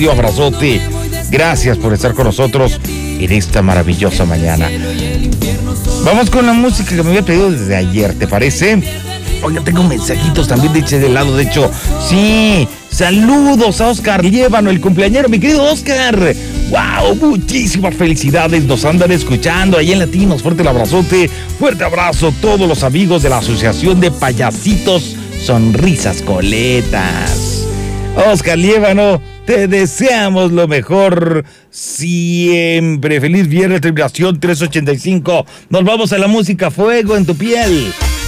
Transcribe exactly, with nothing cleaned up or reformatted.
Un abrazote. Gracias por estar con nosotros en esta maravillosa mañana. Vamos con la música que me había pedido desde ayer, ¿te parece? Oiga, tengo mensajitos también de ese lado, de hecho. Sí, saludos a Oscar Liévano, el cumpleañero, mi querido Oscar. Wow, muchísimas felicidades, nos andan escuchando ahí en Latinos. Fuerte el abrazote, fuerte abrazo a todos los amigos de la Asociación de Payasitos Sonrisas Coletas. Oscar Liévano, te deseamos lo mejor siempre. Feliz viernes, terminación trescientos ochenta y cinco. Nos vamos a la música, Fuego en tu piel.